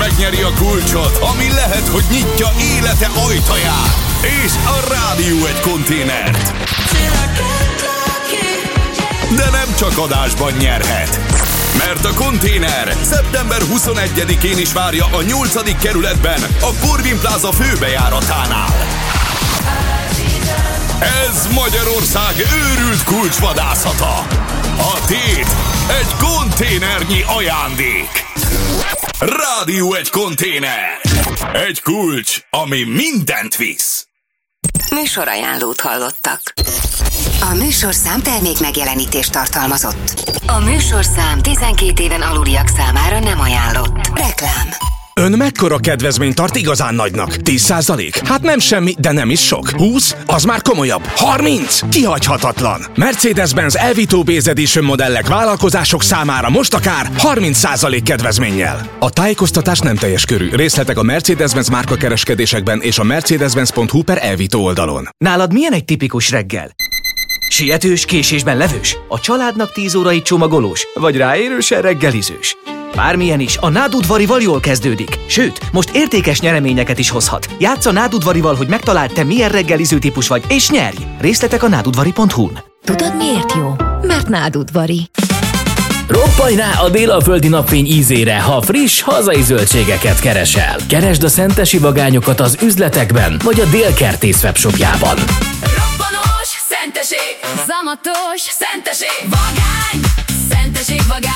megnyeri a kulcsot, ami lehet, hogy nyitja élete ajtaját. És a Rádió egy konténert. De nem csak adásban nyerhet. Mert a konténer szeptember 21-én is várja a 8. kerületben, a Corvin Plaza főbejáratánál. Ez Magyarország őrült kulcsvadászata. A tét egy konténernyi ajándék. Rádió egy konténer. Egy kulcs, ami mindent visz. Műsorajánlót hallottak. A műsorszám termék megjelenítést tartalmazott. A műsorszám 12 éven aluliak számára nem ajánlott. Reklám. Ön mekkora kedvezményt tart igazán nagynak? 10%? Hát nem semmi, de nem is sok. 20? Az már komolyabb. 30? Kihagyhatatlan. Mercedes-Benz Elvito Base Edition modellek vállalkozások számára most akár 30% kedvezménnyel. A tájékoztatás nem teljes körű. Részletek a Mercedes-Benz márkakereskedésekben és a mercedes-benz.hu/Elvito oldalon. Nálad milyen egy tipikus reggel? Sietős, késésben levős? A családnak 10 órai csomagolós? Vagy ráérősen reggelizős? Bármilyen is, a Nádudvarival jól kezdődik. Sőt, most értékes nyereményeket is hozhat. Játsz a Nádudvarival, hogy megtaláld, te milyen reggeliző típus vagy, és nyerj! Részletek a nádudvari.hu-n. Tudod miért jó? Mert Nádudvari. Roppanj rá a délalföldi napfény ízére, ha friss, hazai zöldségeket keresel. Keresd a szentesi vagányokat az üzletekben, vagy a Délkertész webshopjában. Robbanós szenteség, zamatos szenteség, vagány, szenteség, vagány.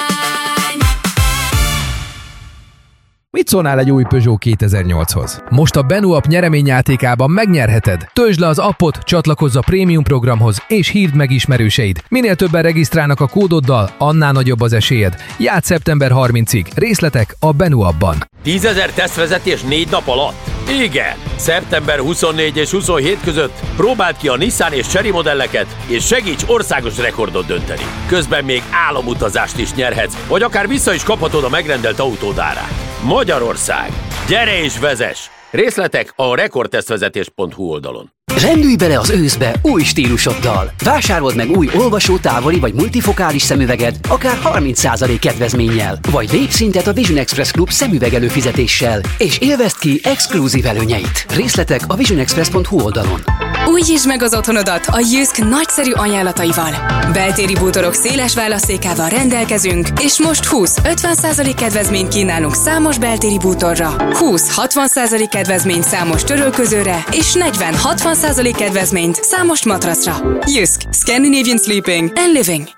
Mit szólnál egy új Peugeot 2008-hoz? Most a BenuApp nyereményjátékában megnyerheted. Töltsd le az appot, csatlakozz a prémium programhoz, és hívd meg ismerőseid. Minél többen regisztrálnak a kódoddal, annál nagyobb az esélyed. Játsz szeptember 30-ig. Részletek a BenuAppban. 10 000 tesztvezetés 4 nap alatt? Igen! Szeptember 24 és 27 között próbáld ki a Nissan és Chery modelleket, és segíts országos rekordot dönteni. Közben még álomutazást is nyerhetsz, vagy akár vissza is kaphatod a megrendelt autód árát. Magyarország! Gyere és vezess! Részletek a rekordtesztvezetés.hu oldalon. Rendülj bele az őszbe új stílusoddal. Vásárold meg új olvasó, távoli vagy multifokális szemüveget, akár 30% kedvezménnyel. Vagy lépj szintet a Vision Express Club szemüveg előfizetéssel, és élvezd ki exkluzív előnyeit. Részletek a visionexpress.hu oldalon. Újítsd meg az otthonodat a Jysk nagyszerű ajánlataival. Beltéri bútorok széles választékával rendelkezünk, és most 20-50% kedvezményt kínálunk számos beltéri bútorra, 20-60% kedvezményt számos törölközőre, és 40-60% kedvezményt számos matracra. Jysk. Scandinavian Sleeping and Living.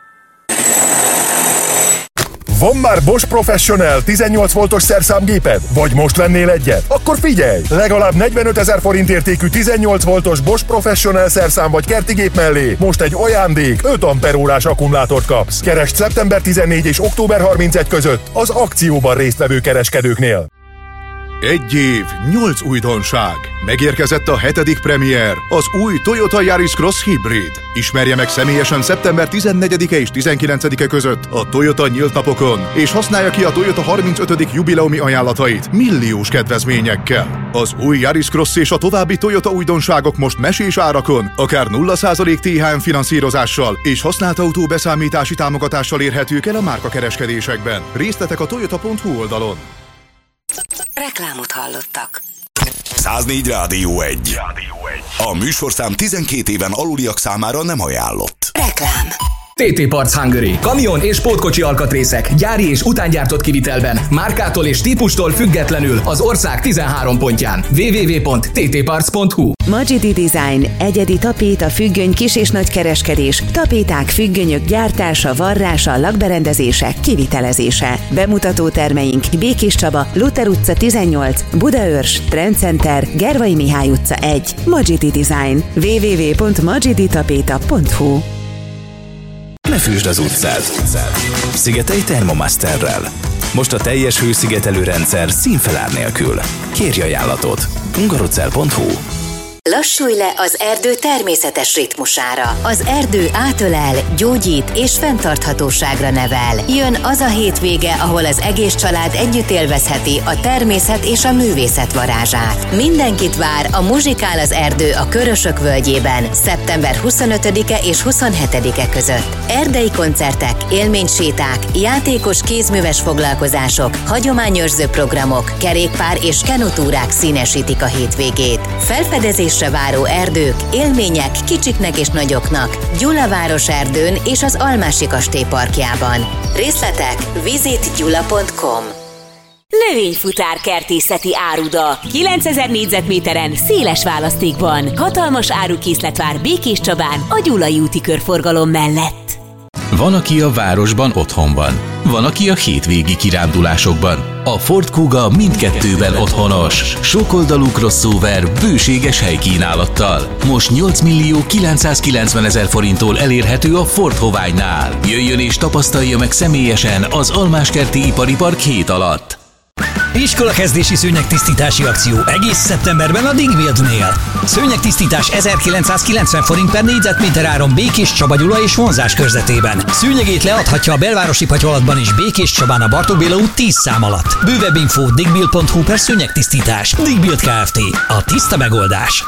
Van már Bosch Professional 18 voltos szerszámgéped? Vagy most vennél egyet? Akkor figyelj! Legalább 45 000 forint értékű 18 voltos Bosch Professional szerszám vagy kertigép mellé most egy ajándék 5 amperórás akkumulátort kapsz. Keresd szeptember 14 és október 31 között az akcióban résztvevő kereskedőknél. 1 év, 8 újdonság. Megérkezett a 7. premier, az új Toyota Yaris Cross Hybrid. Ismerje meg személyesen szeptember 14-e és 19-e között a Toyota nyílt napokon, és használja ki a Toyota 35. jubileumi ajánlatait milliós kedvezményekkel. Az új Yaris Cross és a további Toyota újdonságok most mesés árakon, akár 0% THM finanszírozással és használt autó beszámítási támogatással érhetők el a márkakereskedésekben. Részletek a toyota.hu oldalon. Reklámot hallottak. 104 Rádió 1. A műsorszám 12 éven aluliak számára nem ajánlott. Reklám. TT Parts Hungary. Kamion és pótkocsi alkatrészek. Gyári és utángyártott kivitelben. Márkától és típustól függetlenül az ország 13 pontján. www.ttparts.hu. Magidi Design. Egyedi tapéta, függöny, kis- és nagykereskedés. Tapéták, függönyök gyártása, varrása, lakberendezése, kivitelezése. Bemutató termeink Békés Csaba, Luther utca 18, Budaörs, Trendcenter, Gervai Mihály utca 1. Magidi Design. www.magiditapéta.hu. Ne fűsd az utcát. Szigetelj Thermomasterrel. Most a teljes hőszigetelő rendszer színfelár nélkül. Kérj ajánlatot. hungarocell.hu. Lassulj le az erdő természetes ritmusára. Az erdő átölel, gyógyít és fenntarthatóságra nevel. Jön az a hétvége, ahol az egész család együtt élvezheti a természet és a művészet varázsát. Mindenkit vár a Muzsikál az erdő a Körösök völgyében szeptember 25-e és 27-e között. Erdei koncertek, élményséták, játékos kézműves foglalkozások, hagyományőrző programok, kerékpár és kenutúrák színesítik a hétvégét. Felfedezésre váró erdők, élmények kicsiknek és nagyoknak Gyulaváros erdőn és az Almási Kastély parkjában. Részletek visitgyula.com. Növényfutár kertészeti áruda. 9000 négyzetméteren, széles választékban. Hatalmas árukészlet vár Békés Csabán, a Gyulai úti körforgalom mellett. Van, aki a városban otthon van. Van, aki a hétvégi kirándulásokban. A Ford Kuga mindkettőben otthonos. Sokoldalú crossover bőséges helykínálattal. Most 8.990.000 forinttól elérhető a Ford Hoványnál. Jöjjön és tapasztalja meg személyesen az Almáskerti Ipari Park hét alatt. Iskolakezdési szőnyegtisztítási akció egész szeptemberben a Digbuildnél. Szőnyegtisztítás 1990 forint per négyzetméter áron Békés Csaba, Gyula és vonzás körzetében. Szőnyegét leadhatja a belvárosi patyolatban is Békés Csabán a Bartók Béla út 10 szám alatt. Bővebb info digbuild.hu per szőnyegtisztítás. Digbuild Kft. A tiszta megoldás.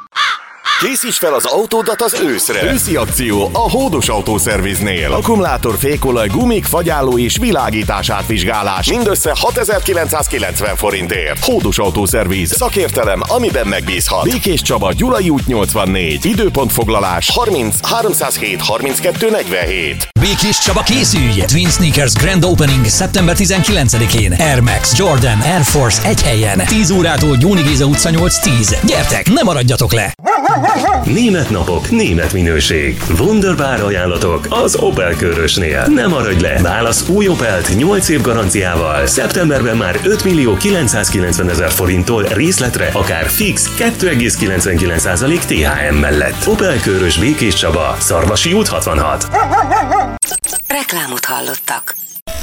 Készíts fel az autódat az őszre! Őszi akció a Hódos Autószerviznél. Akkumulátor, fékolaj, gumik, fagyáló és világítás átvizsgálás. Mindössze 6990 forintért. Hódos Autószerviz. Szakértelem, amiben megbízhat. Békés Csaba, Gyulai út 84. Időpontfoglalás 30 307 32 47. Békés Csaba, készülj! Twin Sneakers Grand Opening szeptember 19-én. Air Max, Jordan, Air Force egy helyen. 10 órától Gyóni Géza utca 8-10. Gyertek, ne maradjatok le! Német napok, német minőség. Wunderbar ajánlatok az Opel Körösnél. Ne maradj le! Válasz új Opelt 8 év garanciával. Szeptemberben már 5.990.000 forinttól részletre, akár fix 2,99% THM mellett. Opel Körös, Békés Csaba, Szarvasi út 66. Reklámot hallottak.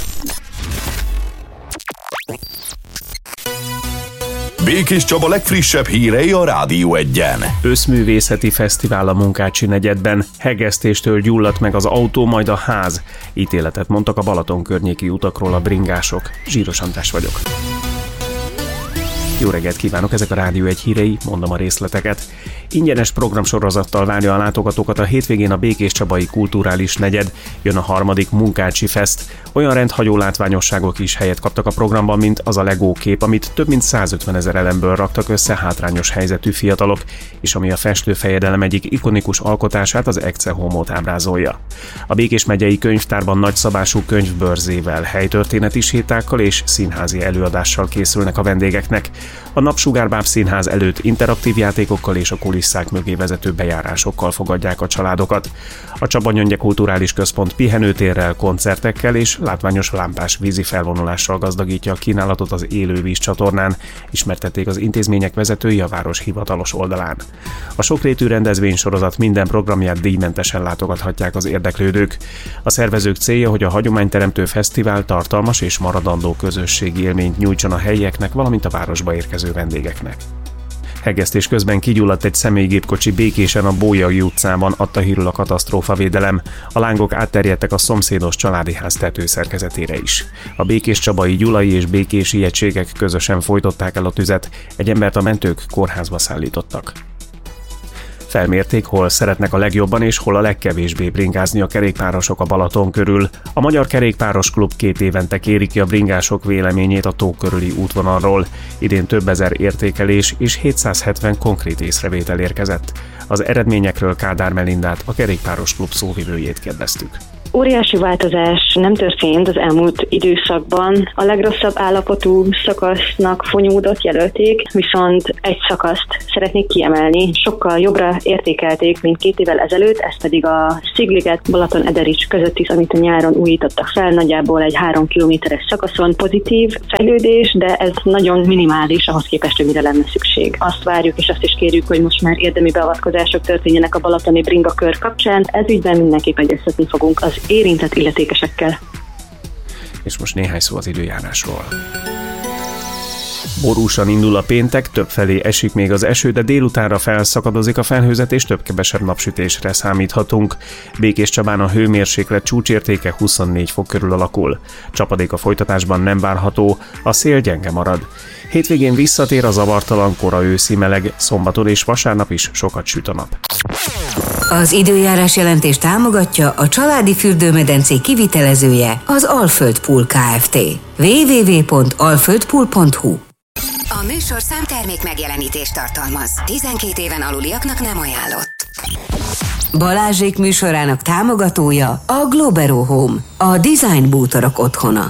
Békés Csaba legfrissebb hírei a Rádió 1-en. Összművészeti fesztivál a Munkácsi negyedben. Hegesztéstől gyulladt meg az autó, majd a ház. Ítéletet mondtak a Balaton környéki utakról a bringások. Zsíros András vagyok. Jó reggelt kívánok, ezek a Rádió 1 hírei, mondom a részleteket. Ingyenes programsorozattal várja a látogatókat a hétvégén a Békés Csabai Kulturális Negyed. Jön a 3. Munkácsi Fest. Olyan rendhagyó látványosságok is helyet kaptak a programban, mint az a Lego kép, amit több mint 150 000 elemből raktak össze hátrányos helyzetű fiatalok, és ami a festőfejedelem egyik ikonikus alkotását, az Ecce Homót ábrázolja. A Békés megyei könyvtárban nagyszabású könyvbörzével, helytörténeti sétákkal és színházi előadással készülnek a vendégeknek. A Napsugárbáb Színház előtt interaktív játékokkal és a kulisszák mögé vezető bejárásokkal fogadják a családokat. A Csaba-Gyöngye Kulturális Központ pihenőtérrel, koncertekkel és látványos lámpás vízi felvonulással gazdagítja a kínálatot az Élővíz csatornán, ismertették az intézmények vezetői a város hivatalos oldalán. A sokrétű rendezvénysorozat minden programját díjmentesen látogathatják az érdeklődők. A szervezők célja, hogy a hagyományteremtő fesztivál tartalmas és maradandó közösségi élményt nyújtson a helyieknek, valamint a városba érkező vendégeknek. Hegesztés közben kigyulladt egy személygépkocsi Békésen a Bolyai utcában, adta hírül a katasztrófavédelem. A lángok átterjedtek a szomszédos családi ház tetőszerkezetére is. A Békés Csabai, Gyulai és Békési egységek közösen folytották el a tüzet, egy embert a mentők kórházba szállítottak. Felmérték, hol szeretnek a legjobban és hol a legkevésbé bringázni a kerékpárosok a Balaton körül. A Magyar Kerékpáros Klub 2 évente kéri ki a bringások véleményét a tó körüli útvonalról. Idén több ezer értékelés és 770 konkrét észrevétel érkezett. Az eredményekről Kádár Melindát, a Kerékpáros Klub szóvivőjét kérdeztük. Óriási változás nem történt az elmúlt időszakban. A legrosszabb állapotú szakasznak Fonyódot jelölték, viszont egy szakaszt szeretnék kiemelni. Sokkal jobbra értékelték, mint 2 évvel ezelőtt, ez pedig a Szigliget Balaton-Ederics között is, amit a nyáron újítottak fel, nagyjából egy 3 kilométeres szakaszon. Pozitív fejlődés, de ez nagyon minimális ahhoz képest, hogy mire lenne szükség. Azt várjuk és azt is kérjük, hogy most már érdemi beavatkozások történjenek a balatoni bringakör kapcsán. Ez ügyben mindenképp egyeztetni fogunk az érintett illetékesekkel. És most néhány szó az időjárásról. Borúsan indul a péntek, többfelé esik még az eső, de délutánra felszakadozik a felhőzet, és több-kevesebb napsütésre számíthatunk. Békéscsabán a hőmérséklet csúcsértéke 24 fok körül alakul. Csapadék a folytatásban nem várható, a szél gyenge marad. Hétvégén visszatér a zavartalan kora őszi meleg, szombaton és vasárnap is sokat süt a nap. Az időjárás jelentés támogatja a családi fürdőmedencé kivitelezője, az Alföld Pool Kft. www.alföldpool.hu. A műsorszám termék megjelenítést tartalmaz. 12 éven aluliaknak nem ajánlott. Balázsék műsorának támogatója a Globero Home, a design bútorok otthona.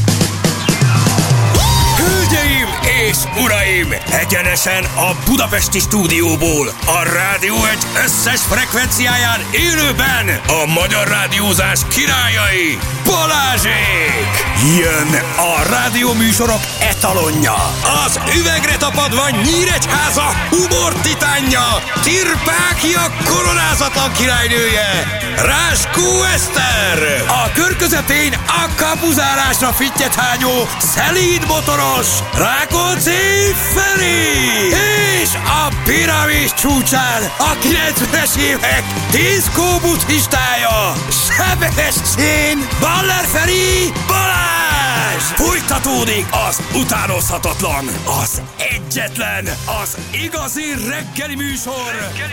Hölgyeim és uraim, egyenesen a budapesti stúdióból, a Rádió Egy összes frekvenciáján élőben a magyar rádiózás királyai, Balázsék! Jön a rádióműsorok etalonja, az üvegre tapadva Nyíregyháza humor titánja, Tirpákia koronázatlan királynője, Ráskó Eszter, a kör közepén a kapuzárásra fittyet hányó, szelíd motoros, Rákóczi Feri, és a piramis csúcsán a 90-es évek diszkó buddhistája, Sebestyén Baller Feri Balázs! Folytatódik az utánozhatatlan, az egyetlen, az igazi reggeli műsor,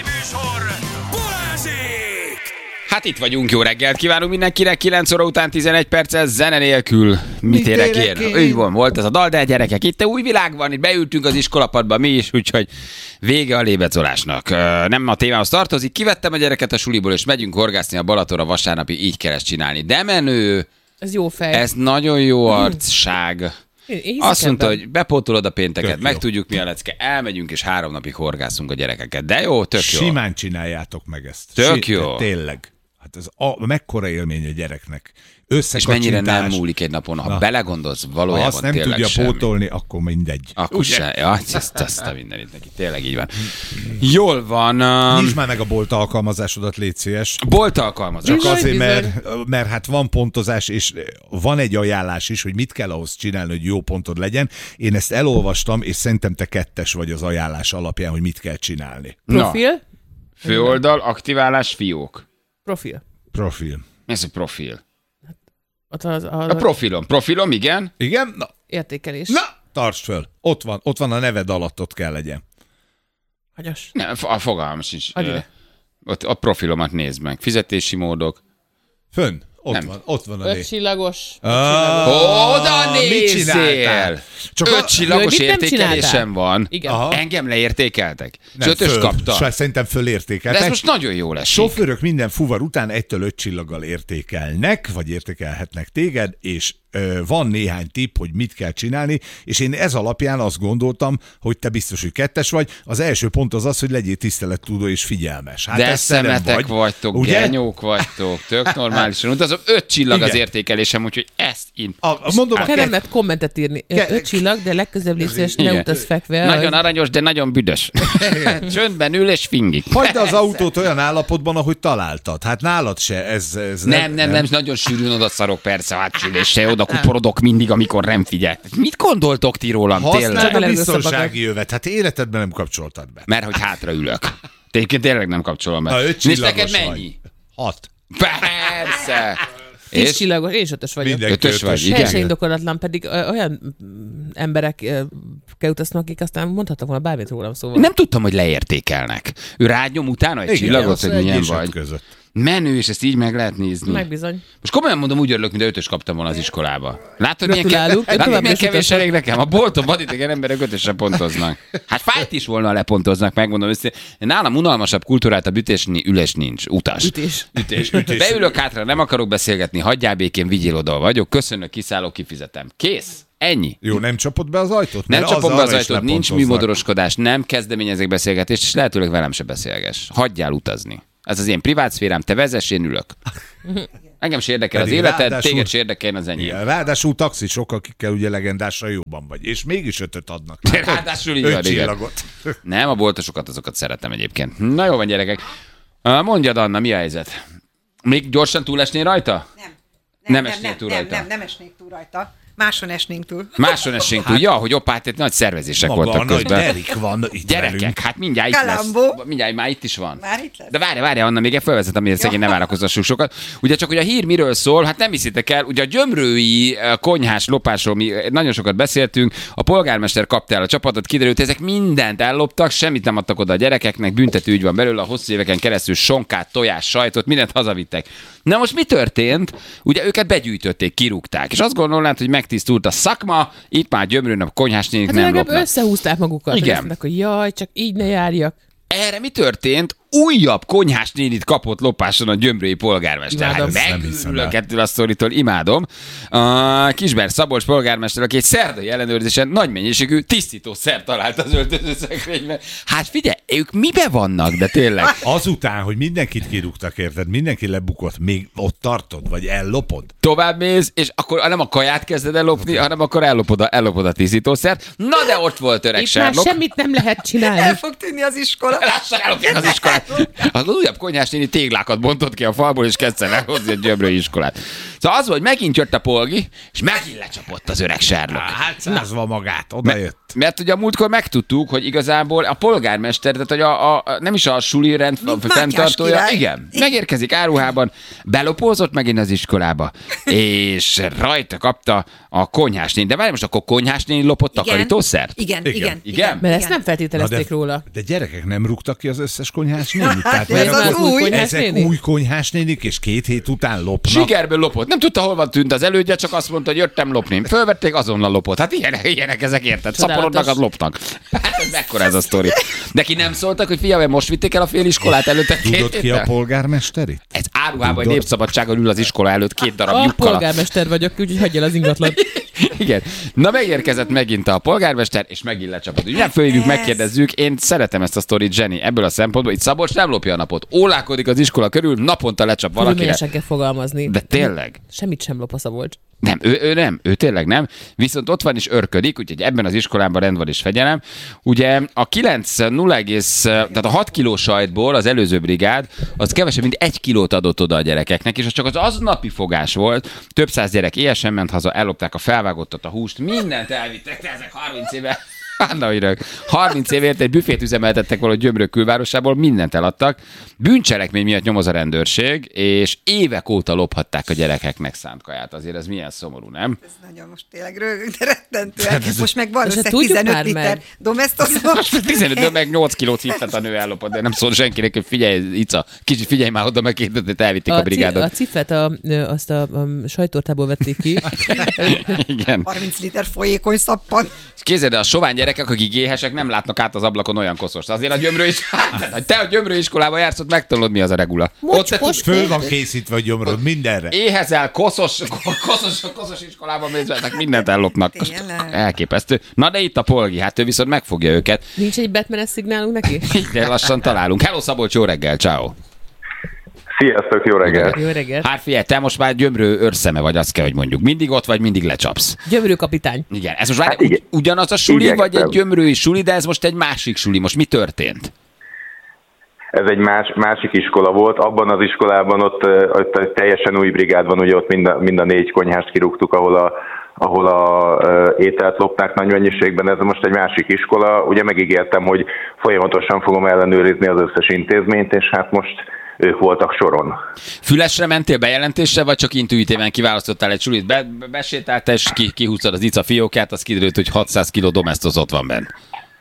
Balázsék! Hát itt vagyunk, jó reggelt kívánunk mindenkinek, 9 óra után 11 perccel zene nélkül. Mit érek én? Úgy volt ez a dal, de gyerekek, itt új világ van, itt beültünk az iskolapadba mi is, úgyhogy vége a lébecolásnak. Nem a témához tartozik, kivettem a gyereket a suliból, és megyünk horgászni a Balatonra vasárnapi, így kell ezt csinálni. De menő! Ez jó fej. Ez nagyon jó arcság. Azt mondta, hogy bepótolod a pénteket, megtudjuk mi a lecke, elmegyünk és 3 napig horgászunk a gyerekeket. De jó, tök jó. Simán csináljátok meg ezt. Tök jó. Tényleg. Hát ez mekkora élmény a gyereknek. És mennyire nem múlik egy napon, ha belegondolsz, valójában ha azt nem tudja semmi. pótolni, akkor mindegy. Akkor se. Ja, ezt a mindenit neki. Tényleg így van. Jól van. Nyisd már meg a bolt alkalmazásodat, légy szíves. Bolt alkalmazás. Csak azért, mert hát van pontozás, és van egy ajánlás is, hogy mit kell ahhoz csinálni, hogy jó pontod legyen. Én ezt elolvastam, és szerintem te 2-es vagy az ajánlás alapján, hogy mit kell csinálni. Profil? Na. Főoldal, aktiválás, fiók. Profil. Mi ez a profil? A profilom, igen. Igen? Na. Értékelés. Na, tartsd föl. Ott van a neved alatt, ott kell legyen. Hagyas. Nem, a fogalmam sincs. Ott a profilomat nézd meg. Fizetési módok. Fönn. Ott van a 5 csillagos. Oda nézzél! Csak 5 csillagos értékelésem van. Igen. Engem leértékeltek. És 5-ös kaptam. Szerintem fölértékeltek. De ez most nagyon jól esik. Sofőrök minden fuvar után 1-től 5 csillaggal értékelnek, vagy értékelhetnek téged, és van néhány tipp, hogy mit kell csinálni, és én ez alapján azt gondoltam, hogy te biztos, hogy 2-es vagy. Az első pont az, hogy legyél tisztelettudó és figyelmes. Hát de szemetek vagytok, ugye? Genyók vagytok, tök normálisan utazom. 5 csillag az értékelésem, úgyhogy ezt én... Kell lehet kommentet írni. 5 csillag, de legközelebb légy szíves, ne utaz fekve. Nagyon aranyos, de nagyon büdös. Csöndben ül és fingik. Hagyd az autót olyan állapotban, ahogy találtad. Hát nálad se ez nem, nagyon sűrűn odaszarok persze hátsülésre, oda kuporodok mindig, amikor nem figyel. Mit gondoltok ti rólam? Használd a biztonsági jövet. Hát életedben nem kapcsoltad be. Mert hogy hátra ülök. Tényleg nem kapcsolom be. És neked mennyi? 6. Persze. 10 csillagos, és 5-ös vagyok. 5-ös vagy, igen. Teljesen indokolatlan, pedig olyan emberek utaznak, akik aztán mondhattak volna bármit rólam, szóval. Nem tudtam, hogy leértékelnek. Ő rágyom utána egy csillagot, hogy milyen vagy. Menő, és ezt így meg lehet nézni. Megbizony. Most komolyan mondom, úgy örülök, mint 5-ös kaptam volna az iskolába. Látod, milyen kevés elég nekem? A bolton vadidegen emberek 5-ösre pontoznak. Hát fájt is volna, lepontoznak, megmondom őszintén. Nálam unalmasabb kultúrát ülés nincs. Utas. Ütés. Beülök hátra, nem akarok beszélgetni, hagyjál békén, vigyél oda, vagyok. Köszönök, kiszállok, kifizetem. Kész. Ennyi. Jó, nem csapod be az ajtót? Nem csapom be az ajtót, nincs műmodoroskodás, nem kezdeményezek beszélgetést, és lehetőleg velem se beszélges. Hagyjál utazni. Ez az én privát szférám, te vezess, én ülök. Engem se érdekel az életed, téged se érdekel az enyém. Ráadásul taxisok, akikkel ugye legendásra jóban vagy, és mégis 5-öt adnak. Ráadásul így van, csillagot. Nem, a boltosokat, azokat szeretem egyébként. Na jó van, gyerekek. Mondjad, Anna, mi a helyzet? Még gyorsan túlesnél rajta? Nem esnél túl rajta. Nem esnék túl rajta. Máson esnénk túl. Máson esnénk túl. Ja, hogy hát itt nagy szervezések voltak közben. Erik van itt gyerekek, velünk. hát mindjárt itt lesz. Mindjárt már itt is van. Már itt lesz. De várj, Anna, még felvezetem, hogy szegény ne várakozzassuk sokat. Ugye csak, hogy a hír miről szól, hát nem hiszitek el, ugye a gyömrői konyhás lopásról mi nagyon sokat beszéltünk, a polgármester kapta el a csapatot, kiderült, ezek mindent elloptak, semmit nem adtak oda a gyerekeknek, büntető ügy van belőle, a hosszú éveken keresztül sonkát, tojás, sajtot, mindent hazavittek. Na most mi történt? Ugye őket begyűjtötték, kirúgták, és azt gondolnád, hogy megtisztult a szakma, itt már Gyömrőn a konyhásnénik nem lopnak. Összehúzták magukat. Igen. Mondták, hogy jaj, csak így ne járjak. Erre mi történt? Újabb konyhás nénit kapott lopáson a gyömrői polgármester. Imádom. Hát megőrülök ettől a sztoritól, imádom. A Kisberg Szabolcs polgármester, aki egy szerdai ellenőrzésen nagy mennyiségű tisztítószer talált az öltözőszekrényben. Hát figyelj, ők mibe vannak, de tényleg. Azután, hogy mindenkit kirúgtak, érted, mindenki lebukott, még ott tartod, vagy ellopod? Tovább mész, és akkor nem a kaját kezded ellopni, hanem akkor ellopod a tisztítószert. Na de ott volt öreg Itt már Sherlock. semmit nem lehet csinálni. El fog tűnni az iskola. Lassan ellopják az iskolát. Az újabb konyhás néni téglákat bontott ki a falból, és kezdte elhozni a gyömrői iskolát. Szóval az, hogy megint jött a polgi, és megint lecsapott az öreg Sherlock. Hát százva magát, oda jött. Mert ugye a múltkor megtudtuk, hogy igazából a polgármester, tehát hogy nem is a suli rend fenntartója, igen, megérkezik áruhában, belopózott megint az iskolába, és rajta kapta a konyhás néni. De várj, most akkor konyhás néni lopott takarítószert? Igen. Mert ezt nem feltételezték róla. De gyerekek nem rúgtak ki az összes konyhás nénit? Hát ez az új. Ezek új konyhás nénik, és 2 hét után lopnak. Sigerből lopott. Nem tudta, hol van tűnt az elődje, csak azt mondta, hogy jöttem lopni. Fölvették, azonnal lopott. Hát ilyenek ezek, érted? Szaporodnak, az lopnak. Hát ez mekkora ez a sztori. Neki nem szóltak, hogy figyelj, most vitték el a fél iskolát előtte 2 Tudod ki a polgármester itt? Ez áruhában, egy népszabadságon ül az iskola előtt 2 darab A lyukkal. polgármester vagyok, úgyhogy hagyj el az ingatlan. Igen. Na megérkezett megint a polgármester, és megint lecsapott. Ugye nem fölhívjuk, megkérdezzük. Én szeretem ezt a sztorit, Jenny, ebből a szempontból. Itt Szabolcs nem lopja a napot. Ólálkodik az iskola körül, naponta lecsap valakire. Körülményesen kell fogalmazni. De tényleg. Semmit sem lop a Szabolcs. Nem, ő tényleg nem. Viszont ott van és örködik, úgyhogy ebben az iskolában rend van és fegyelem. Ugye a tehát a 6 kiló sajtból az előző brigád, az kevesebb, mint 1 kilót adott oda a gyerekeknek, és az csak az aznapi fogás volt. Több száz gyerek éhesen ment haza, ellopták a felvágottat, a húst, mindent elvittek, de ezek 30 éve. 30 évért egy büfét üzemeltettek valahogy Gyömrő külvárosából, mindent eladtak. Bűncselekmény miatt nyomoz a rendőrség, és évek óta lophatták a gyerekeknek szánt kaját. Azért ez milyen szomorú, nem? Ez nagyon most tényleg rögünk, de rettentően. Most meg van össze 15 liter domesztoszos. 15, meg 8 kilót hittet a nő ellopott, de nem szól senkinek, hogy figyelj, Ica, kicsit figyelj már oda, meg kérdezett, elvitték a brigádot. A cifet azt a sajttortából vették ki. Igen. 30 liter folyékony szappan. Képzeld, a sovány gyerekek, akik éhesek, nem látnak át az ablakon olyan koszos. Azért a Gyömrő is, te a Gyömrő iskolába jársz, ott megtanulod, mi az a regula. Ott föl van készítve a gyomrod mindenre. Éhezel, koszos iskolában mézveltek, mindent ellopnak. Elképesztő. Na de itt a polgi, hát ő viszont megfogja őket. Nincs egy Batman-es szignálunk neki? De lassan találunk. Hello Szabolcs, jó reggel, ciao. Sziasztok, jó reggelt! Jó reggelt! Hát figyelj, te most már Gyömrő őrszeme vagy, azt kell, hogy mondjuk. Mindig ott vagy, mindig lecsapsz. Gyömrő kapitány. Igen, ez most már ugyanaz a suli, vagy egy gyömrői suli, de ez most egy másik suli. Most mi történt? Ez egy másik iskola volt. Abban az iskolában ott teljesen új brigád van, ugye ott mind a 4 konyhást kirúgtuk, ahol a ételt lopták nagy mennyiségben. Ez most egy másik iskola. Ugye megígértem, hogy folyamatosan fogom ellenőrizni az összes intézményt, és hát most ők voltak soron. Fülesre mentél bejelentésre, vagy csak intuitíven kiválasztottál egy sulit? Besétáltál, és kihúztad az Ica fiókát, az kiderült, hogy 600 kg domesztosz ott van benne.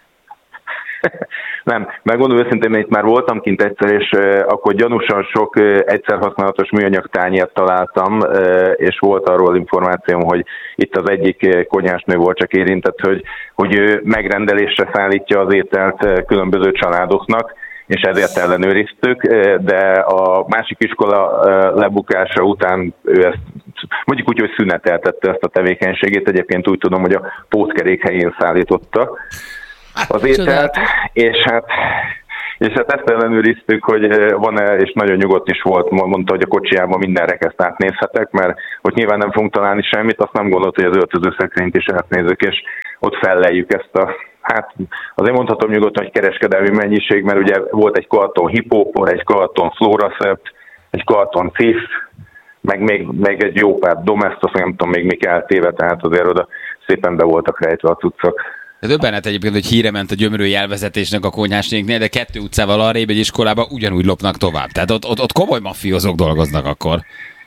Nem, megmondom őszintén, itt már voltam kint egyszer, és akkor gyanúsan sok egyszer használatos műanyag tányért találtam, és volt arról információm, hogy itt az egyik konyhásnő volt csak érintett, hogy ő megrendelésre szállítja az ételt különböző családoknak, és ezért ellenőriztük, de a másik iskola lebukása után ő ezt mondjuk úgy, hogy szüneteltette ezt a tevékenységét. Egyébként úgy tudom, hogy a pótkerék helyén szállította az ételt, és hát ezt ellenőriztük, hogy van-e, és nagyon nyugodt is volt, mondta, hogy a kocsijában minden rekeszt átnézhetek, mert ott nyilván nem fogunk találni semmit, azt nem gondolt, hogy az öltözőszekrényt is átnézzük, és ott felleljük ezt a, hát azért mondhatom nyugodtan, hogy kereskedelmi mennyiség, mert ugye volt egy karton hipópor, egy karton flóracept, egy karton cif, meg egy jó pár Domestos, nem tudom még mik eltéve, tehát azért oda szépen be voltak rejtve a cuccok. Döbbenet egyébként, hogy híre ment a gyömrői elvezetésnek a Konyhásnéknél, de 2 utcával arrébb egy iskolába ugyanúgy lopnak tovább. Tehát ott komoly mafiózók dolgoznak akkor.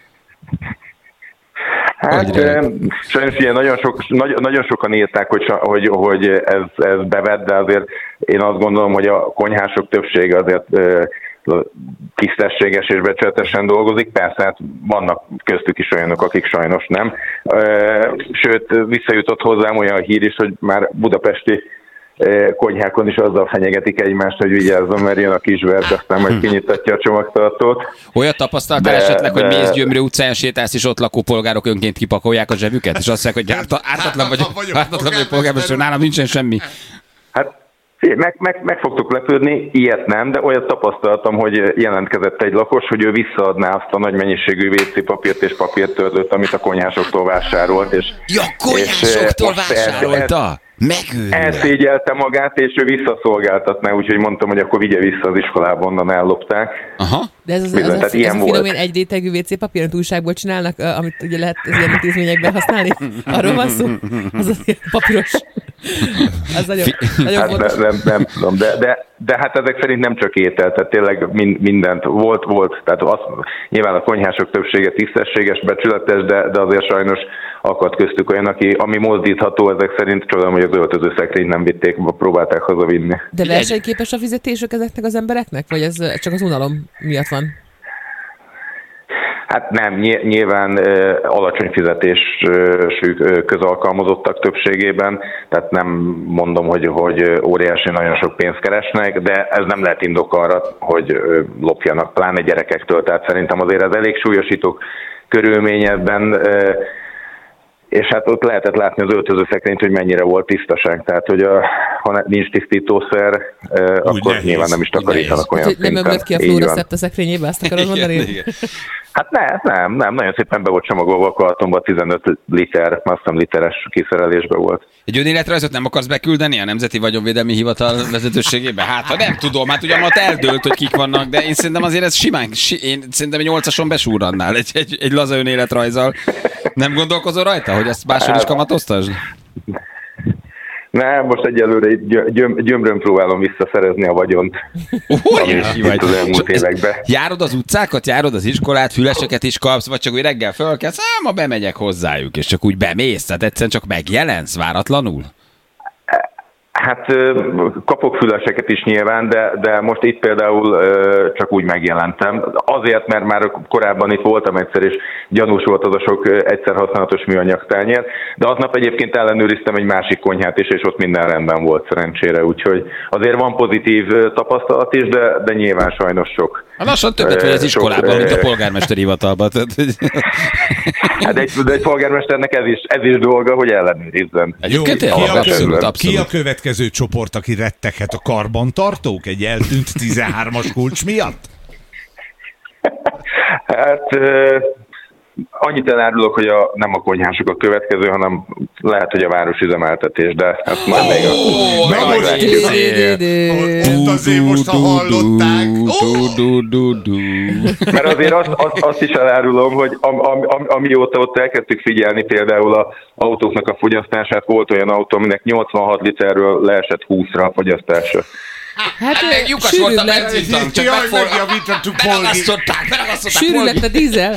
Hát sajnos ilyen nagyon sokan írták, hogy ez bevett, de azért én azt gondolom, hogy a konyhások többsége azért tisztességes és becsületesen dolgozik. Persze, hát vannak köztük is olyanok, akik sajnos nem. Sőt, visszajutott hozzám olyan hír is, hogy már budapesti konyhákon is azzal fenyegetik egymást, hogy vigyázzon, mert jön a kisvert, aztán majd kinyitatja a csomagtartót. Olyat tapasztaltál esetleg, hogy mész Gyömrő utcán sétálsz, és ott lakó polgárok önként kipakolják a zsebüket, és azt mondják, hogy ártatlan vagyok polgármester, nálam nincsen semmi. Hát meg fogtok lepődni, ilyet nem, de olyat tapasztaltam, hogy jelentkezett egy lakos, hogy ő visszaadná azt a nagy mennyiségű WC papírt és papírtörlőt, amit a konyhásoktól vásárolt. Ja, konyhásoktól vásárolta? Megőrül. Elszégyelte magát, és ő visszaszolgáltatná, úgyhogy mondtam, hogy akkor vigye vissza az iskolába, onnan ellopták. Aha. De ez a finomén egy rétegű WC papír, amit újságból csinálnak, amit ugye lehet az ilyen intézményekben használni. Arról van szó? Az azért papíros. Az nagyon fontos. Nem tudom, de hát ezek szerint nem csak étel, tehát tényleg mindent volt. Tehát nyilván a konyhások többsége tisztességes, becsületes, de azért sajnos akadt köztük olyan, ami mozdítható, ezek szerint csodálom, hogy az öltözőszekrényt nem vitték, próbálták hazavinni. De versenyképes a fizetésük ezeknek az embereknek? Vagy ez csak az unalom miatt van? Hát nem, nyilván alacsony fizetésű közalkalmazottak többségében, tehát nem mondom, hogy óriási nagyon sok pénzt keresnek, de ez nem lehet indok arra, hogy lopjanak, pláne gyerekektől, tehát szerintem azért ez elég súlyosító körülmény ebben, és hát ott lehetett látni az öltözőszekrényt, hogy mennyire volt tisztaság. Tehát, hogy ha nincs tisztítószer, akkor nehéz, nyilván nem is takarítanak olyan szinten. Nem ömlött ki a fluoroszept a szekrényébe, azt akarod mondani? Hát nem, nagyon szépen be volt csomagolva a kartonba, 15 liter, azt hiszem literes kiszerelésbe volt. Egy önéletrajzot nem akarsz beküldeni a Nemzeti Vagyonvédelmi Hivatal vezetőségébe? Hát, ha nem tudom, hát ugye eldőlt, hogy kik vannak, de én szerintem azért ez simán, én szerintem egy 8-ason besúrannál egy laza önéletrajzzal. Nem gondolkozol rajta, hogy ezt máshol is kamatoztasd? Nem, most egyelőre gyömrön próbálom visszaszerezni a vagyont, amit az elmúlt években. Járod az utcákat, járod az iskolát, füleseket is kapsz, vagy csak úgy reggel fölkelsz, ma bemegyek hozzájuk, és csak úgy bemész, tehát egyszerűen csak megjelensz váratlanul? Hát kapok füleseket is nyilván, de most itt például csak úgy megjelentem. Azért, mert már korábban itt voltam egyszer, és gyanús volt az a sok egyszer használatos műanyag tányér, de aznap egyébként ellenőriztem egy másik konyhát is, és ott minden rendben volt szerencsére, úgyhogy azért van pozitív tapasztalat is, de nyilván sajnos sok. Lassan többet vagy az iskolában, mint a polgármesteri hivatalban. Hát egy polgármesternek ez is dolga, hogy ellenőrizzen. Jó, ki a következő csoport, aki retteghet, a karbantartók egy eltűnt 13-as kulcs miatt? Hát annyit elárulok, hogy nem a konyhások a következő, hanem lehet, hogy a városüzemeltetés, de ezt már még Ott azért most, ha hallották. Mert azért azt is elárulom, hogy amióta ott elkezdtük figyelni például az autóknak a fogyasztását, volt olyan autó, aminek 86 literről leesett 20-ra a fogyasztása. Hát lyukas volt a benzintank, csak beragasztották. Sűrű lett a dízel.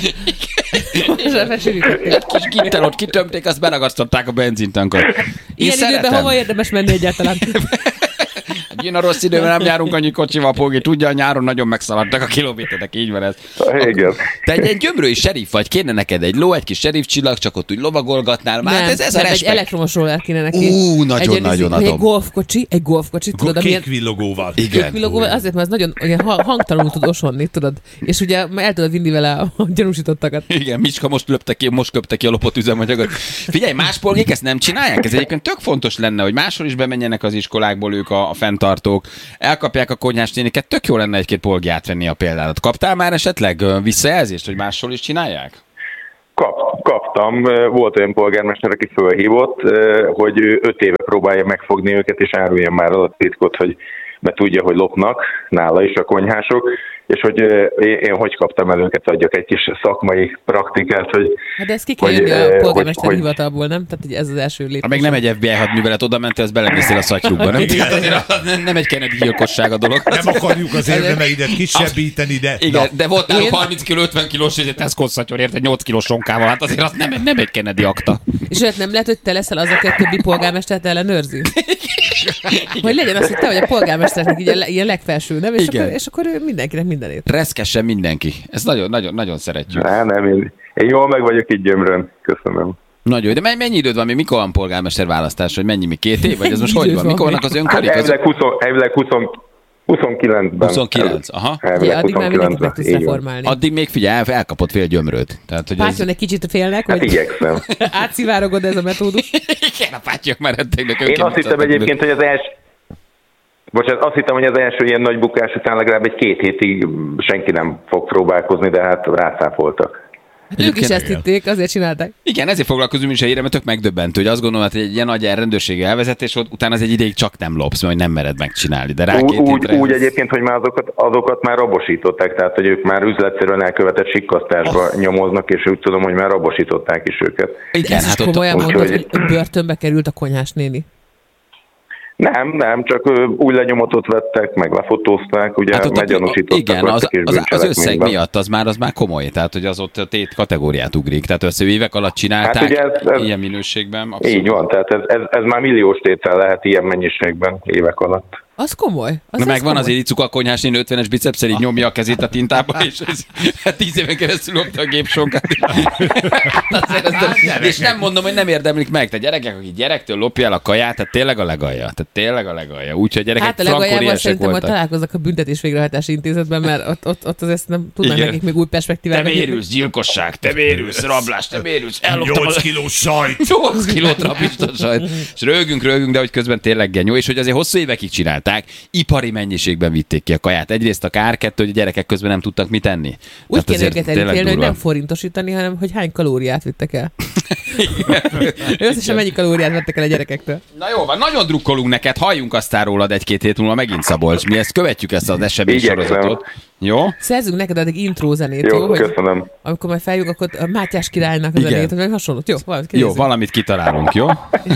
Egy kis gitterot kitömték, azt beragasztották a benzintankot. Ilyen időben hova érdemes menni egyáltalán? Jön a rossz időben, nem járunk annyi kocsival, Pógi. Tudja, a nyáron nagyon megszaladtak a kilométerek, így van ez. Igen. Te egy gyömrői serif vagy, kéne neked egy ló, egy kis serif csillag, csak ott úgy lovagolgatnál. Már ez a respekt. Egy elektromos roller kéne neki. Nagyon adom. Egy golfkocsi, tudod, kék villogóval. Igen. Azért, mert ez nagyon hangtalanul tud osonni, tudod. És ugye el tudod vinni vele a gyanúsítottakat. Igen, Micska most köpte ki a lopott üzemanyagot. Figyelj, más polgék ezt nem csinálják? Ez egyébként tök fontos lenne, hogy máshol is bemenjenek az iskolákból ők a fenntartók, elkapják a konyhás néniket, tök jó lenne egy-két polgi átvenni a példádat. Kaptál már esetleg visszajelzést, hogy máshol is csinálják? Kaptam. Volt olyan polgármester, aki fölhívott, hogy 5 éve próbálja megfogni őket, és árulja már a titkot, hogy mert tudja, hogy lopnak nála is a konyhások, és hogy én hogy kaptam el őket, adjak egy kis szakmai praktikát, hogy... Hát de ez ki kell jönni a polgármester hivatalból, nem? Tehát hogy ez az első lépés. Ha meg nem egy FBI hadművelet, oda mentél, az belemészél a szatyrukba, nem? Nem egy Kennedy gyilkosság a dolog. Nem akarjuk az érdemeidet kisebbíteni, de... Igen, de volt náluk 30 kg, 50 kilós, és egy Tesco szatyor, érted 8 kilós sonkával, hát azért az nem egy Kennedy akta. És olyat nem lehet, hogy te leszel az, aki a többi polgármestert ellenőrzi? Hogy legyen az, hogy te vagy a polgármesternek ilyen legfelső, nem? És akkor mindenkinek mindenét. Reszkessen mindenki. Ezt nagyon szeretjük. Nem, én jól meg vagyok így Gyömrön. Köszönöm. Nagyon jó, de mennyi időd van, mikor van polgármester választás, hogy mennyi, mi 2 év, vagy ez most hogy van? Mikor vannak az önkorik? Elvileg 29-ben. 29, aha. Addig már mindent meg tudsz reformálni. Addig még figyelj, elkapott fél gyömröt. Pátyon egy kicsit félnek, hogy igyekszem. Átszivárogod ez a metódus. Igen, a pátyok már rettegnek. Én azt hittem egyébként, hogy az első ilyen nagy bukás után legalább egy 2 hétig senki nem fog próbálkozni, de hát rácáfoltak. Ők is ezt hitték, azért csinálták. Igen, ezért foglalkozunk is a hírre, mert tök megdöbbentő, hogy azt gondolom, hogy egy ilyen nagy rendőrség elvezet, és utána az egy ideig csak nem lopsz, mert nem mered megcsinálni. De úgy egyébként, hogy már azokat már rabosították, tehát hogy ők már üzletszerűen elkövetett sikkasztásba nyomoznak, és úgy tudom, hogy már rabosították is őket. Igen, hát komolyan mondod, hogy börtönbe került a konyhás néni. Nem, csak új lenyomatot vettek, meg lefotózták, ugye hát meggyanúsítottak. Igen, az összeg miatt az már komoly, tehát hogy az ott a tét kategóriát ugrik, tehát össze évek alatt csinálták, hát ez ilyen minőségben. Abszolút. Így van, tehát ez már milliós tétel lehet ilyen mennyiségben évek alatt. Az komoly. Megvan azért Icuk a konyhásnén 50-es bicepszel, így nyomja a kezét a tintába, és 10 éven keresztül lopta a gépsonkát. És nem mondom, hogy nem érdemlik meg. Te gyerekek, aki gyerektől lopja el a kaját, tehát tényleg a legalja. Úgyhogy gyerekek hát a legaljával szerintem, hogy találkoznak a büntetés végrehajtási intézetben, mert ott azért nem tudnak nekik még új perspektívát. Te mérülsz gyilkosság, te mérülsz rablás, te mérülsz. 8 kilós sajt. 8 kilót rablista sajt. És rögünk, de hogy közben tényleg genyó, és hogy azért hosszú évekig csinálták. Ipari mennyiségben vitték ki a kaját. Egyrészt a kár, kettő, hogy a gyerekek közben nem tudtak mit tenni. Úgy kell őket elítélni, hogy nem forintosítani, hanem hogy hány kalóriát vittek el. Összesen mennyi kalóriát vettek el a gyerekektől. Na jó van, nagyon drukkolunk neked, halljunk aztán rólad 1-2 hét múlva megint, Szabolcs. Mi ezt követjük, ezt az esemény sorozatot. Jó? Szerzünk neked addig intro zenét, jó? Köszönöm. Hogy amikor majd feljük, akkor a Mátyás királynak a zenét, vagy hasonlót. Jó, valamit kitalálunk, jó?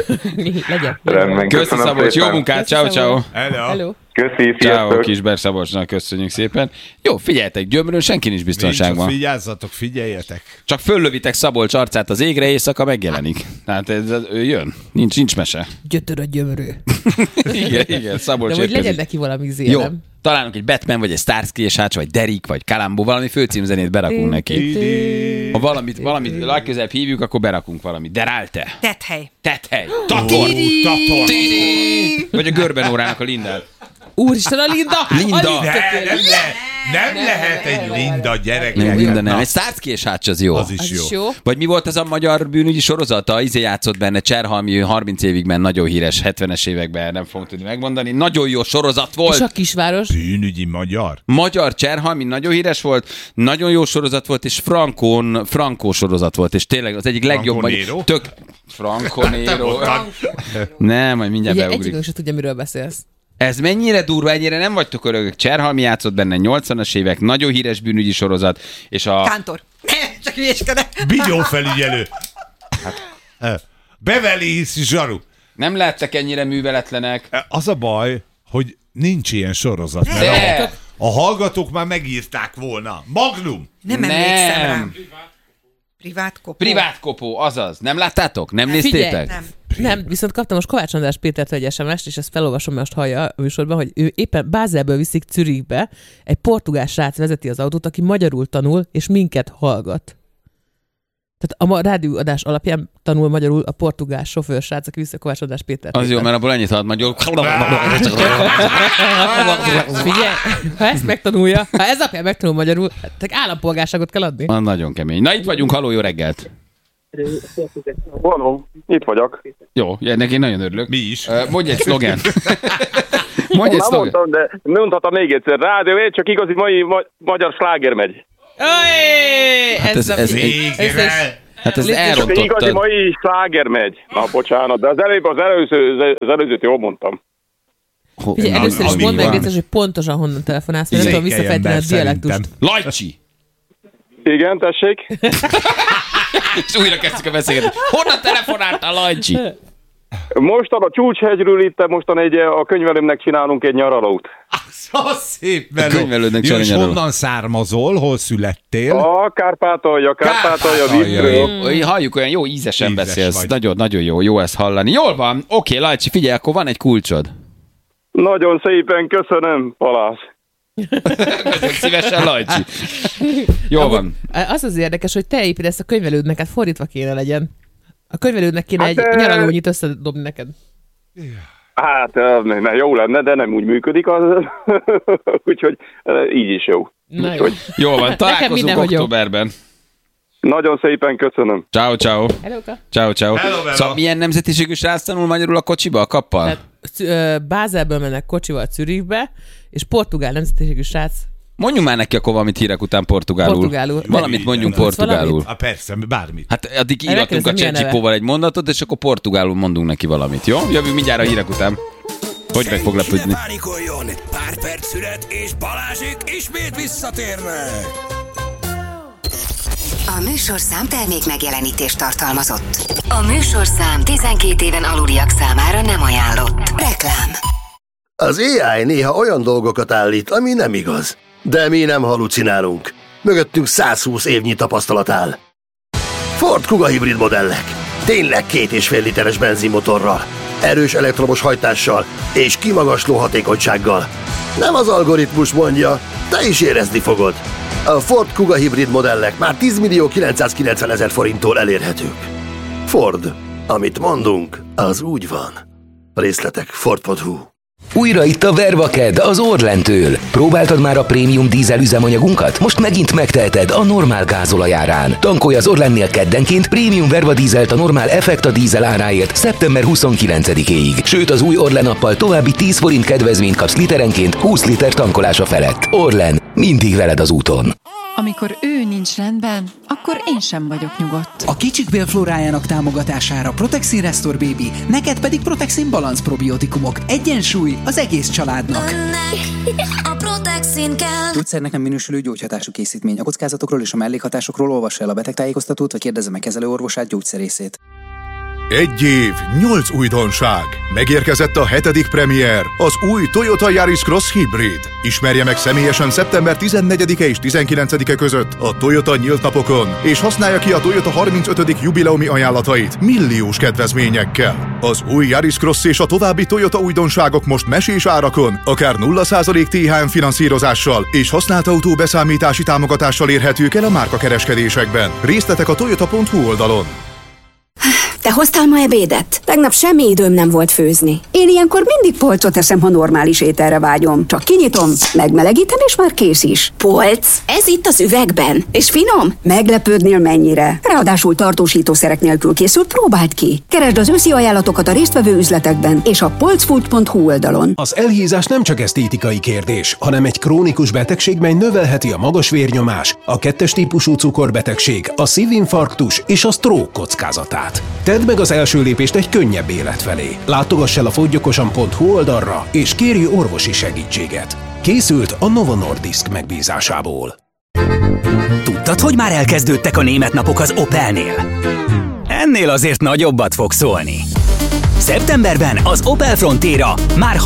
Legyen. Köszi, Szabolcs, jó munkát, ciao. Hello. Köszi, ciao, Kisber Szabolcsnak köszönjük szépen. Jó, figyeljetek, Gyömrön senki nincs biztonságban. Vigyázzatok, figyeljetek. Csak föllövitek Szabolcs arcát az égre, éjszaka megjelenik. Tehát ő jön, nincs mese. Gyötör a gyömrő. igen, Szabolcs. De hogy legyen neki valami zélem. Jó, találunk egy Batman, vagy egy Starsky és Hutch, vagy Derek, vagy Columbo, valami főcímzenét berakunk neki. Ha valamit legközelebb hívjuk, akkor berakunk valamit. Deralte. Tethely. Tator. Vagy a Görben órának a Linda. Úristen, a Linda! Nem lehet egy Linda, gyerekek. Nem, Linda nem. Egy Starsky és Hutch az jó. Az is jó. Vagy mi volt az a magyar bűnügyi sorozata? Játszott benne Cserhalmi, 30 évig ment, nagyon híres, 70-es években, nem fogom tudni megmondani. Nagyon jó sorozat volt. És a kisváros? Bűnügyi magyar. Magyar Cserhalmi, nagyon híres volt, nagyon jó sorozat volt, és Frankó sorozat volt, és tényleg az egyik legjobb. Franco Nero. Nem, majd mindjárt beugrik. Egyikünk sem tudja, miről beszélsz. Ez mennyire durva, ennyire nem vagytok örökök. Cserhalmi játszott benne 80-as évek, nagyon híres bűnügyi sorozat, és a... Kántor. Csak hülyéskedek. Bigyófelügyelő. Beverly Hills Zsaru. Nem lehettek ennyire műveletlenek. Az a baj, hogy nincs ilyen sorozat. A hallgatók már megírták volna. Magnum. Nem emlékszem rá. Privát-kopó, azaz. Nem láttátok? Nem néztétek? Nem, viszont kaptam most Kovács András Pétertől egy SMS-t, és ezt felolvasom, mert most hallja a műsorban, hogy ő éppen Bázelből viszik Zürichbe, egy portugál srác vezeti az autót, aki magyarul tanul, és minket hallgat. Tehát a rádióadás alapján tanul magyarul a portugál sofőrsrác, aki viszi a Kovács András Pétert. Az jó, mert abból ennyit hallhat magyarul. Figyelj, ha ezt megtanulja, ha ez apján megtanul magyarul, tehát állampolgárságot kell adni. Nagyon kemény. Na itt vagyunk, halló, jó reggelt! Halló, itt vagyok. Jó, ennek én nagyon örülök. Mi is. Mondj egy szlogent. Mondtam, de mondhatom még egyszer. Rádió, csak igazi magyar sláger megy. Hát ez elrontottad. Csak igazi mai sláger megy. Na, bocsánat, de az előzőt jól mondtam. Figyelj, először is mondd meg, hogy pontosan honnan telefonálsz, mert nem tudom visszafejteni a dialektust. Lajcsi! Igen, tessék. És újra kezdtük a beszélgetést. Honnan telefonáltál, Lajcsi? Mostan a Csúcshegyről itt, mostan a könyvelőmnek csinálunk egy nyaralót. Szép meló. És honnan származol? Hol születtél? A Kárpátalja vízről. Halljuk, olyan jó ízesen beszélsz. Nagyon jó ezt hallani. Jól van, oké, Lajcsi, figyelj, akkor van egy kulcsod. Nagyon szépen köszönöm, Balázs. Köszönöm szívesen, Lajcsi. Jól van. Az érdekes, hogy te építesz a könyvelődnek, hát fordítva kéne legyen. A könyvelődnek kéne egy nyaralónyit összedobni neked. Hát, jó lenne, de nem úgy működik az. Úgyhogy így is jó. Jó van, találkozunk októberben. Nagyon szépen köszönöm. Ciao. Ciao. Szóval milyen nemzetiségű srác tanul magyarul a kocsiba, a kappal? Bázelből mennek kocsival Zürichbe, és portugál nemzetiségű srác. Mondjunk már neki akkor valamit hírek után portugálul. Valamit mondjunk portugálul. Persze, bármit. Hát addig írhatunk a ChatGPT-val egy mondatot, és akkor portugálul mondunk neki valamit, jó? Jövünk mindjárt a hírek után. Hogy meg fog lepődni? Ne pánikoljon! Pár perc szület, és Balázsék ismét visszatérnek! A műsorszám termék megjelenítést tartalmazott. A műsorszám 12 éven aluliak számára nem ajánlott. Reklám. Az AI néha olyan dolgokat állít, ami nem igaz. De mi nem halucinálunk. Mögöttünk 120 évnyi tapasztalat áll. Ford Kuga hibrid modellek. Tényleg 2,5 literes benzinmotorral, erős elektromos hajtással és kimagasló hatékonysággal. Nem az algoritmus mondja, te is érezni fogod. A Ford Kuga hibrid modellek már 10.990.000 forinttól elérhetők. Ford. Amit mondunk, az úgy van. Részletek Ford.hu. Újra itt a Vervaked az Orlentől. Próbáltad már a prémium dízel üzemanyagunkat? Most megint megteheted a normál gázolaj árán. Tankolj az Orlennél keddenként prémium Verva dízelt a normál Effekta dízel áráért szeptember 29-éig. Sőt, az új Orlen appal további 10 forint kedvezményt kapsz literenként 20 liter tankolása felett. Orlen, mindig veled az úton. Amikor ő nincs rendben, akkor én sem vagyok nyugodt. A kicsik bélflórájának támogatására Protexin Restore Baby, neked pedig Protexin Balance probiotikumok. Egyensúly az egész családnak. A Protexin kell. Gyógyszernek nem minősülő gyógyhatású készítmény. A kockázatokról és a mellékhatásokról olvassa el a betegtájékoztatót, vagy kérdezze meg kezelőorvosát, gyógyszerészét. 1 év, 8 újdonság. Megérkezett a 7. premier, az új Toyota Yaris Cross Hybrid. Ismerje meg személyesen szeptember 14-e és 19-e között a Toyota nyílt napokon, és használja ki a Toyota 35. jubileumi ajánlatait milliós kedvezményekkel. Az új Yaris Cross és a további Toyota újdonságok most mesés árakon, akár 0% THM finanszírozással és használt autó beszámítási támogatással érhetők el a márkakereskedésekben. Részletek a toyota.hu oldalon. Te hoztál ma ebédet? Tegnap semmi időm nem volt főzni. Én ilyenkor mindig polcot eszem, ha normális ételre vágyom. Csak kinyitom, megmelegítem, és már kész is. Polc? Ez itt az üvegben. És finom? Meglepődnél mennyire. Ráadásul tartósítószerek nélkül készült, próbáld ki. Keresd az őszi ajánlatokat a résztvevő üzletekben és a polcfood.hu oldalon. Az elhízás nem csak esztétikai kérdés, hanem egy krónikus betegség, mely növelheti a magas vérnyomás, a 2-es típusú cukorbetegség, a szívinfarktus és a stroke kockázatát. Tedd meg az első lépést egy könnyebb élet felé. Látogass el a fogyjokosan.hu oldalra, és kérj orvosi segítséget. Készült a Novo Nordisk megbízásából. Tudtad, hogy már elkezdődtek a német napok az Opelnél? Ennél azért nagyobbat fog szólni. Szeptemberben az Opel Frontera már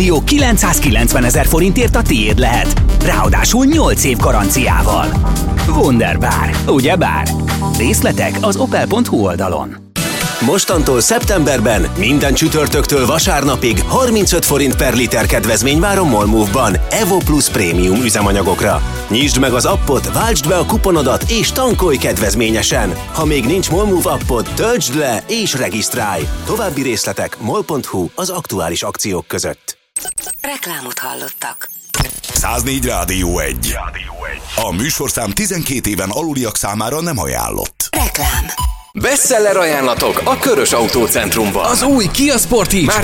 6.990.000 forintért a tiéd lehet. Ráadásul 8 év garanciával. Wunderbar, ugyebár? Részletek az opel.hu oldalon. Mostantól szeptemberben minden csütörtöktől vasárnapig 35 forint per liter kedvezmény vár a Molmove-ban Evo Plus prémium üzemanyagokra. Nyisd meg az appot, váltsd be a kuponodat és tankolj kedvezményesen. Ha még nincs Molmove appod, töltsd le és regisztrálj. További részletek mol.hu az aktuális akciók között. Reklámot hallottak. 104 Rádió 1. A műsorszám 12 éven aluliak számára nem ajánlott. Reklám. Bestseller ajánlatok a Körös Autócentrumban. Az új Kia Sportage már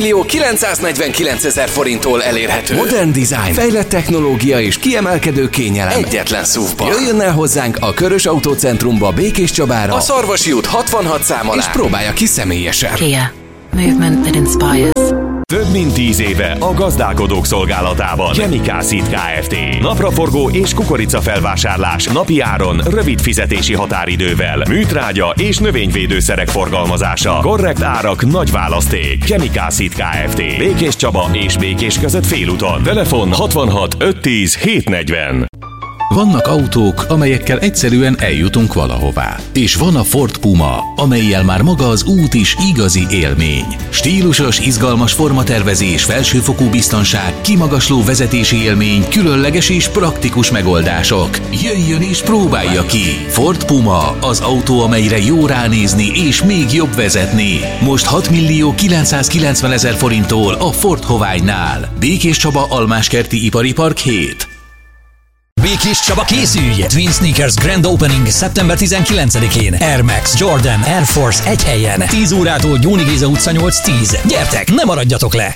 8.949.000 forinttól elérhető. Modern design, fejlett technológia és kiemelkedő kényelem. Egyetlen SUV-ban. Jöjjön el hozzánk a Körös Autócentrumba, Békés Csabára, a Szarvasi út 66 szám alá, és próbálja ki személyesen. Kia. Movement that inspires. Több mint 10 éve a gazdálkodók szolgálatában. Chemical Seed Kft. Napraforgó és kukoricafelvásárlás napi áron, rövid fizetési határidővel. Műtrágya és növényvédőszerek forgalmazása. Korrekt árak, nagy választék. Chemical Seed Kft. Békés Csaba és Békés között félúton. Telefon 66 510 740. Vannak autók, amelyekkel egyszerűen eljutunk valahová. És van a Ford Puma, amellyel már maga az út is igazi élmény. Stílusos, izgalmas formatervezés, felsőfokú biztonság, kimagasló vezetési élmény, különleges és praktikus megoldások. Jöjjön és próbálja ki! Ford Puma, az autó, amelyre jó ránézni és még jobb vezetni. Most 6.990.000 forinttól a Ford Hoványnál. Békés Csaba, Almáskerti Ipari Park 7. Békés Csaba, készülj! Twin Sneakers Grand Opening szeptember 19-én. Air Max, Jordan, Air Force egy helyen. 10 órától Gyóni Géza utca 8-10. Gyertek, ne maradjatok le!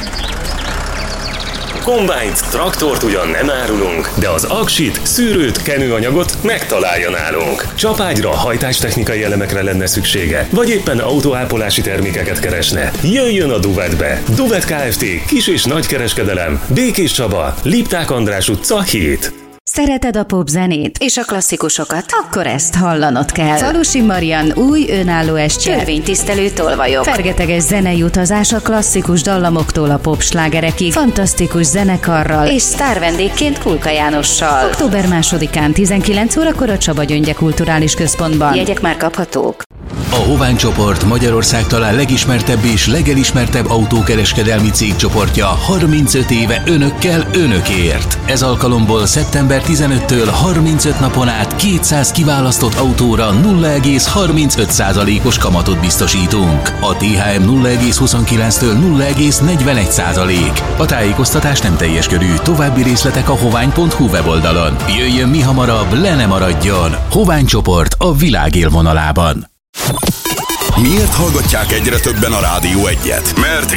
Kombányt, traktort ugyan nem árulunk, de az aksit, szűrőt, kenőanyagot megtalálja nálunk. Csapágyra, hajtástechnikai elemekre lenne szüksége, vagy éppen autóápolási termékeket keresne. Jöjjön a Duvetbe! Duvet Kft. Kis- és nagykereskedelem. Békés Csaba, Lipták András utca 7. Szereted a popzenét és a klasszikusokat? Akkor ezt hallanod kell. Zalusi Marian új önálló estje. Törvénytisztelő tolvajok. Fergeteges zenei utazás a klasszikus dallamoktól a popslágerekig. Fantasztikus zenekarral és sztár vendégként Kulka Jánossal. Október 2-án 19 órakor a Csaba Gyöngye Kulturális Központban. Jegyek már kaphatók. A Hovány csoport Magyarország talán legismertebb és legelismertebb autókereskedelmi cégcsoportja 35 éve önökkel, önökért. Ez alkalomból szeptember 15-től 35 napon át 200 kiválasztott autóra 0,35%-os kamatot biztosítunk. A THM 0,29-től 0,41%. A tájékoztatás nem teljes körű, további részletek a hovány.hu weboldalon. Jöjjön mi hamarabb, le ne maradjon! Hovány csoport a világ élvonalában. Miért hallgatják egyre többen a Rádió 1-et? Mert